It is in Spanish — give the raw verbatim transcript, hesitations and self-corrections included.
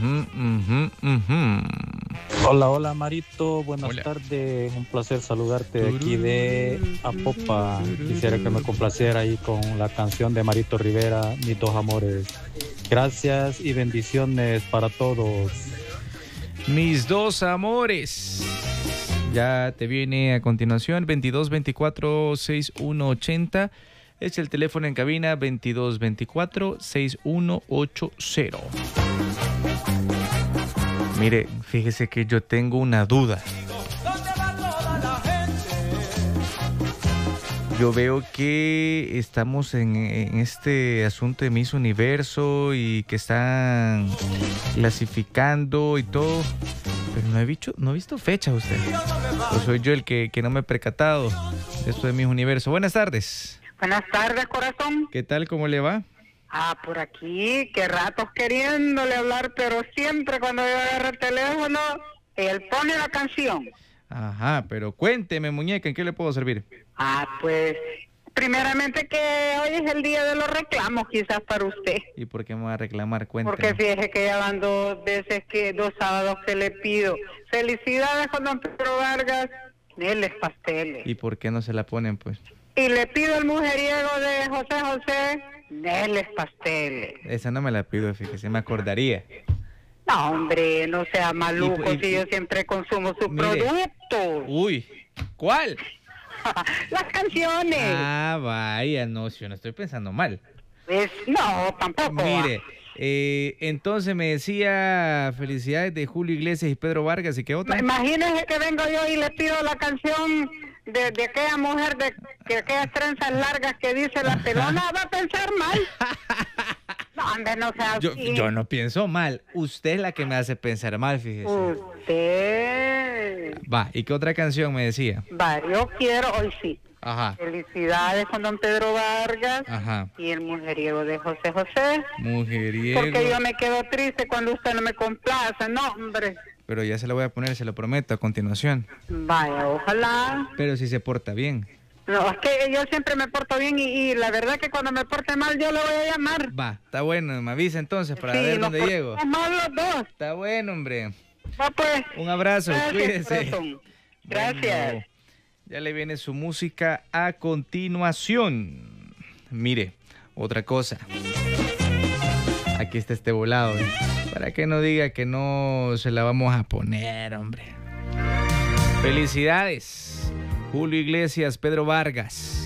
Uh-huh, uh-huh, uh-huh. Hola, hola Marito, buenas Hola. tardes, un placer saludarte de aquí de Apopa. Quisiera que me complaciera ahí con la canción de Marito Rivera, Mis dos amores. Gracias y bendiciones para todos. Mis dos amores. Ya te viene a continuación, veintidós veinticuatro sesenta y uno ochenta. Es el teléfono en cabina, veintidós veinticuatro sesenta y uno ochenta. Mire, fíjese que yo tengo una duda. Yo veo que estamos en, en este asunto de Miss Universo y que están clasificando y todo, pero no he visto, no he visto fecha usted. O soy yo el que, que no me he percatado de esto de Miss Universo. Buenas tardes. Buenas tardes, corazón. ¿Qué tal? ¿Cómo le va? Ah, por aquí, qué ratos queriéndole hablar, pero siempre cuando yo agarro el teléfono, él pone la canción. Ajá, pero cuénteme, muñeca, ¿en qué le puedo servir? Ah, pues, primeramente que hoy es el día de los reclamos, quizás para usted. ¿Y por qué me va a reclamar? Cuénteme. Porque fíjese que ya van dos veces, que dos sábados que le pido. Felicidades con don Pedro Vargas, Neles Pasteles. ¿Y por qué no se la ponen, pues? Y le pido el mujeriego de José José, Neles Pasteles. Esa no me la pido, fíjese, me acordaría. No, hombre, no sea maluco, Y- y- si yo siempre consumo sus Mire. productos. Uy, ¿cuál? Las canciones. Ah, vaya, no, si yo no estoy pensando mal. Pues, no, tampoco. Mire, eh, entonces me decía felicidades de Julio Iglesias y Pedro Vargas, ¿y qué otra? Imagínese que vengo yo y le pido la canción de, de aquella mujer de que aquellas trenzas largas que dice la pelona, va a pensar mal. No, hombre, no sea Yo, así. yo no pienso mal, usted es la que me hace pensar mal, fíjese. Usted. Va, ¿y qué otra canción me decía? Va, yo quiero, hoy sí. Ajá, Felicidades con don Pedro Vargas ajá, y el mujeriego de José José. mujeriego. Porque yo me quedo triste cuando usted no me complace, no, hombre. Pero ya se lo voy a poner, se lo prometo, a continuación. Vaya, ojalá. Pero si se porta bien. No, es que yo siempre me porto bien y, y la verdad que cuando me porte mal yo le voy a llamar. Va, está bueno, me avisa entonces para Sí, ver nos dónde llego. portamos mal los dos. Está bueno, hombre. Va pues. Un abrazo, Gracias, cuídese. corazón. Gracias. Bueno, ya le viene su música a continuación. Mire, otra cosa. Aquí está este volado, ¿eh? Para que no diga que no se la vamos a poner, hombre. Felicidades, Julio Iglesias, Pedro Vargas.